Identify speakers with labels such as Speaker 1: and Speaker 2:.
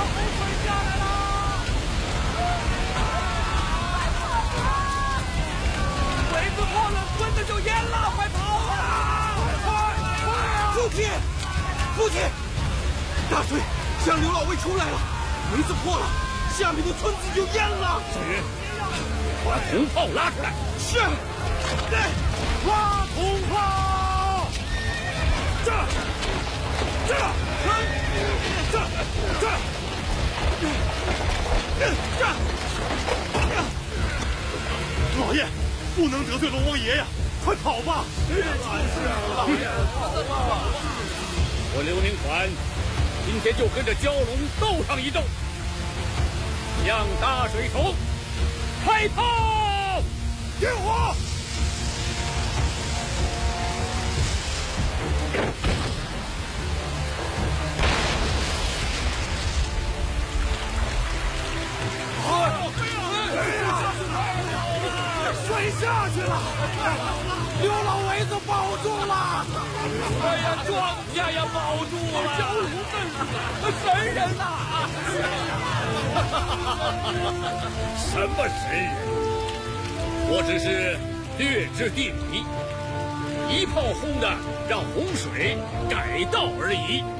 Speaker 1: 洪水下来了！围子破了，村子就淹了，快跑啊！快！
Speaker 2: 父亲，父亲，大水向刘老卫出来了，围子破了，下面的村子就淹了。
Speaker 3: 小云，把铜炮拉出来。
Speaker 2: 是。对，
Speaker 3: 拉铜炮！这！
Speaker 4: 老爷，不能得罪龙王爷呀！快跑吧！
Speaker 1: 老爷，
Speaker 3: 我刘宁款今天就跟着蛟龙斗上一斗。向大水手开炮！
Speaker 4: 点火！
Speaker 1: 水下去了，刘老围子保住了！哎呀，庄稼也保住了！蛟龙们，神人呐！
Speaker 3: 什么神人？我只是略知地理，一炮轰的让洪水改道而已。